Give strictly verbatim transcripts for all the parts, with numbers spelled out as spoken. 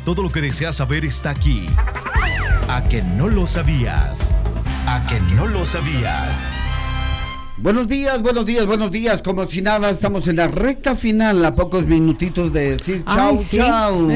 Todo lo que deseas saber está aquí. ¿A que no lo sabías? ¿A que no lo sabías? Buenos días, buenos días, buenos días. Como si nada, estamos en la recta final, a pocos minutitos de decir chau, Ay, sí. chau.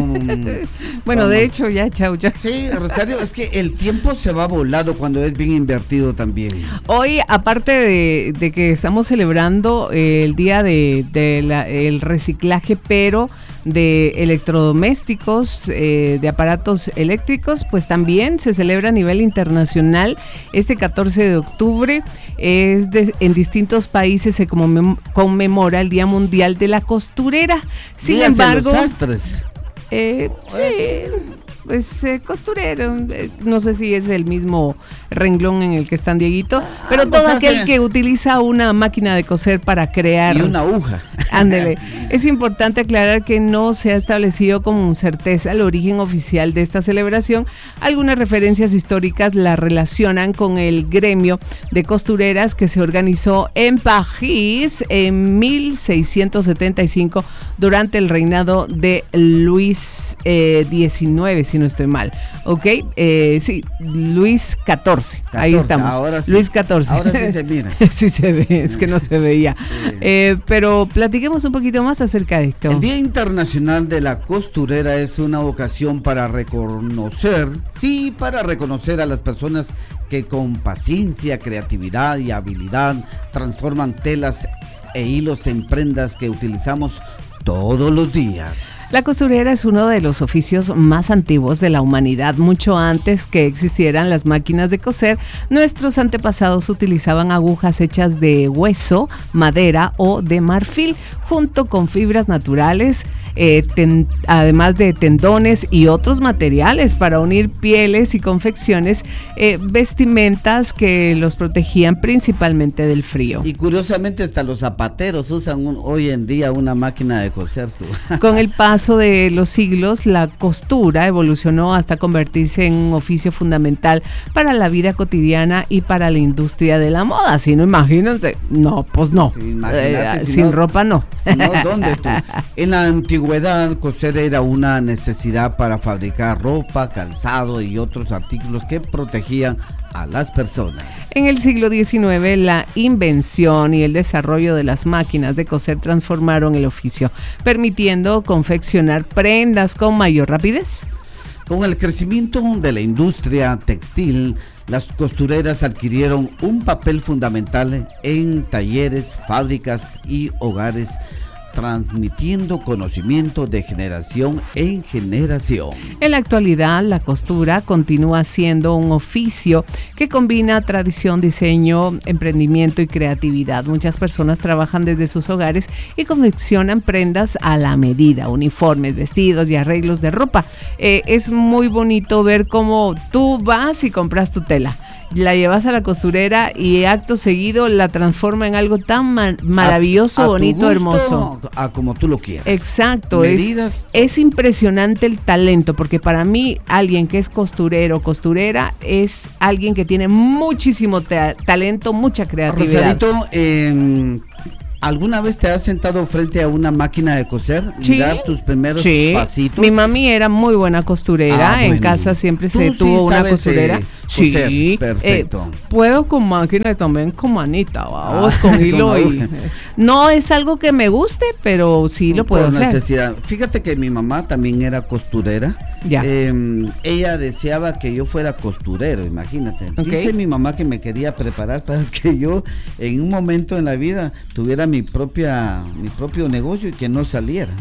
Bueno, de hecho ya chau, chau. Sí, Rosario, es que el tiempo se va volado cuando es bien invertido también. Hoy, aparte de, de que estamos celebrando eh, el día de, de la, el reciclaje, pero de electrodomésticos, eh, de aparatos eléctricos, pues también se celebra a nivel internacional. Este catorce de octubre es de, en distintos países se conmem- conmemora el Día Mundial de la Costurera. Sin Días embargo, de los sastres. eh, sí, pues eh, costurero, eh, no sé si es el mismo renglón en el que están, Dieguito, pero Ambos todo aquel hacen- que utiliza una máquina de coser para crear. Y una aguja. Ándele. Es importante aclarar que no se ha establecido con certeza el origen oficial de esta celebración. Algunas referencias históricas la relacionan con el gremio de costureras que se organizó en París en mil seiscientos setenta y cinco durante el reinado de Luis eh, diecinueve, si no estoy mal. ¿Ok? Eh, sí, Luis catorce. Ahí catorce, estamos. ahora sí. Luis catorce. Ahora sí se mira. Sí se ve, es que no se veía. Sí. Eh, pero platiquemos un poquito más acerca de esto. El Día Internacional de la Costurera es una ocasión para reconocer, sí, para reconocer a las personas que con paciencia, creatividad y habilidad transforman telas e hilos en prendas que utilizamos todos los días. La costurera es uno de los oficios más antiguos de la humanidad. Mucho antes que existieran las máquinas de coser, nuestros antepasados utilizaban agujas hechas de hueso, madera o de marfil, junto con fibras naturales, eh, ten, además de tendones y otros materiales para unir pieles y confecciones, eh, vestimentas que los protegían principalmente del frío. Y curiosamente hasta los zapateros usan un, hoy en día una máquina de coser. Tú. Con el paso de los siglos, la costura evolucionó hasta convertirse en un oficio fundamental para la vida cotidiana y para la industria de la moda. Si no, imagínense, no, pues no, Sí, imagínate, eh, si sin no- ropa no. Si no, ¿dónde tú? En la antigüedad, coser era una necesidad para fabricar ropa, calzado y otros artículos que protegían a las personas. En el siglo diecinueve, la invención y el desarrollo de las máquinas de coser transformaron el oficio, permitiendo confeccionar prendas con mayor rapidez. Con el crecimiento de la industria textil, las costureras adquirieron un papel fundamental en talleres, fábricas y hogares, transmitiendo conocimiento de generación en generación. En la actualidad, la costura continúa siendo un oficio que combina tradición, diseño, emprendimiento y creatividad. Muchas personas trabajan desde sus hogares y confeccionan prendas a la medida, uniformes, vestidos y arreglos de ropa. Eh, es muy bonito ver cómo tú vas y compras tu tela, la llevas a la costurera y acto seguido la transforma en algo tan ma- maravilloso, A- a tu bonito, gusto, hermoso. A como tú lo quieras. Exacto, es, Medidas. es impresionante el talento, porque para mí alguien que es costurero o costurera es alguien que tiene muchísimo ta- talento, mucha creatividad. Rosarito, eh, ¿alguna vez te has sentado frente a una máquina de coser y Sí, dar tus primeros sí. pasitos? Mi mami era muy buena costurera, Ah, en bueno. casa siempre Tú se sí tuvo una sabes, costurera. eh, Sí, coser, perfecto. eh, puedo con máquina y también con manita, vamos, Ah, con hilo con y aguja. no es algo que me guste, pero sí lo puedo Por hacer. necesidad. Fíjate que mi mamá también era costurera. Ya. Eh, ella deseaba que yo fuera costurero, imagínate. Ok. Dice mi mamá que me quería preparar para que yo en un momento en la vida tuviera mi propia mi propio negocio y que no saliera.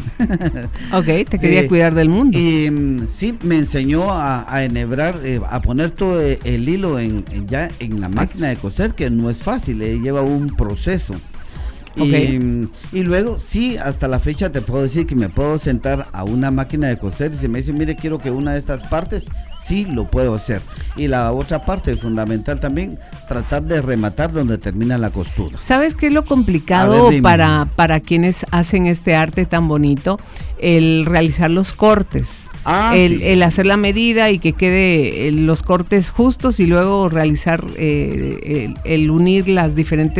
Ok, te Sí. quería cuidar del mundo. Y mm, sí, me enseñó a, a enhebrar, eh, a poner todo eh, el hilo en, en ya en la máquina de coser, que no es fácil, eh, lleva un proceso. Y, Ok. y luego, sí, hasta la fecha te puedo decir que me puedo sentar a una máquina de coser y si me dice, mire, quiero que una de estas partes, sí lo puedo hacer. Y la otra parte fundamental también, tratar de rematar donde termina la costura. ¿Sabes qué es lo A complicado ver, dime. para, para quienes hacen este arte tan bonito? El realizar los cortes, Ah, el, sí. el hacer la medida y que quede eh, los cortes justos y luego realizar eh, el, el unir las diferentes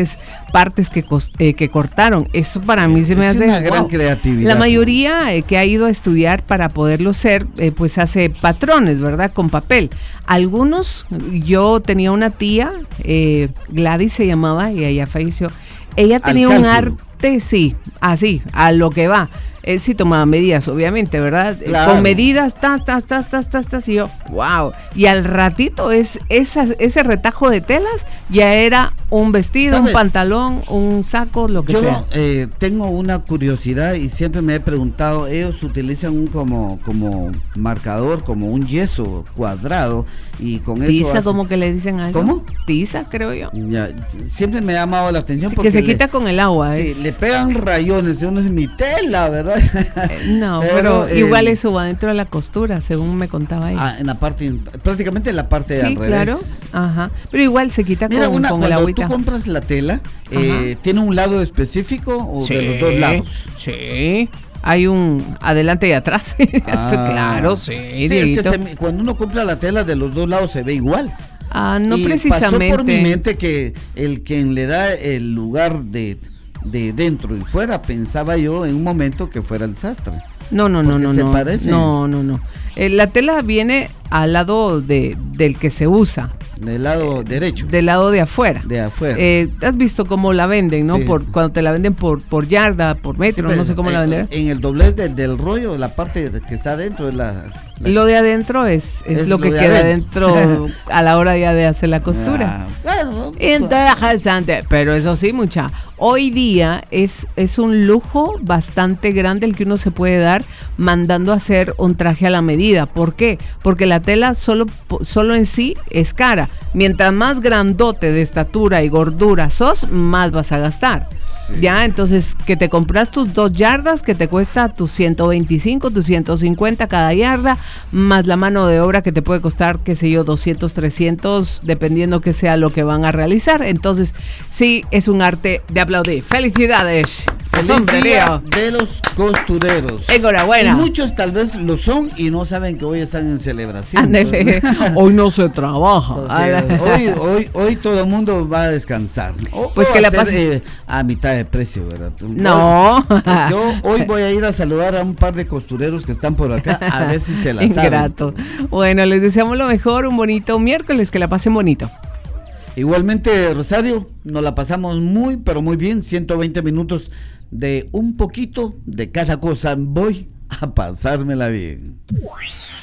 partes que, cos, eh, que cortaron. Eso para mí se me es hace una gran wow. creatividad. La mayoría eh, que ha ido a estudiar para poderlo ser, eh, pues hace patrones, ¿verdad? Con papel. Algunos, yo tenía una tía, eh, Gladys se llamaba, y ella falleció. Ella tenía un arte, sí, así, a lo que va. Él sí tomaba medidas, obviamente, ¿verdad? Claro. Con medidas, tas, tas, tas, tas, tas, tas, y yo, wow. Y al ratito es esas, ese retajo de telas ya era un vestido, ¿sabes? Un pantalón, un saco, lo que yo, sea. Yo eh, tengo una curiosidad y siempre me he preguntado, ellos utilizan un como, como marcador, como un yeso cuadrado y con eso tiza, hace... como que le dicen a eso. ¿Cómo? Tiza, creo yo. Ya, siempre me ha llamado la atención sí, porque que se le, quita con el agua. Sí, es... le pegan rayones, uno es mi tela, ¿verdad? Eh, no, pero, pero eh, igual eso va dentro de la costura, según me contaba ella. Ah, en la parte, prácticamente en la parte sí, de al revés. Claro, ajá. Pero igual se quita Mira, con, una, con el agüita. Cuando tú compras la tela, eh, ¿tiene un lado específico o sí, de los dos lados? Sí. Hay un adelante y atrás. Ah, claro, sí. Sí, es que se, cuando uno compra la tela de los dos lados se ve igual. Ah, no y precisamente. Pasó por mi mente que el quien le da el lugar de, de dentro y fuera, pensaba yo en un momento que fuera el sastre. No, no, no, no, se no. Parece. No, no, no. Eh, la tela viene al lado de, del que se usa. Del lado derecho. Del lado de afuera. De afuera. Eh, has visto cómo la venden, ¿no? Sí. Por cuando te la venden por por yarda, por metro, sí, no sé cómo en, la venden. En el doblez del, del rollo, la parte que está adentro es la, la... Lo de adentro es, es, es lo, lo que queda adentro, adentro a la hora ya de hacer la costura. Ah, bueno, interesante. Pero eso sí, mucha. Hoy día es, es un lujo bastante grande el que uno se puede dar mandando a hacer un traje a la medida. ¿Por qué? Porque la tela solo, solo en sí es cara. Mientras más grandote de estatura y gordura sos, más vas a gastar. Sí. Ya, entonces que te compras tus dos yardas que te cuesta tus ciento veinticinco, tus ciento cincuenta cada yarda, más la mano de obra que te puede costar, qué sé yo, doscientos, trescientos, dependiendo que sea lo que van a realizar. Entonces, sí, es un arte de aplaudir. ¡Felicidades! ¡Feliz Hombre, día de los costureros! ¡Enhorabuena! Y muchos tal vez lo son y no saben que hoy están en celebración. Ándale. Hoy no se trabaja. O sea, hoy, hoy, hoy todo el mundo va a descansar. O, pues o que a la hacer, pase. Eh, a mitad de precio, ¿verdad? No. Yo hoy voy a ir a saludar a un par de costureros que están por acá a ver si se la saben. Ingrato. Bueno, les deseamos lo mejor, un bonito miércoles, que la pasen bonito. Igualmente, Rosario, nos la pasamos muy, pero muy bien. ciento veinte minutos de un poquito de cada cosa. Voy a pasármela bien.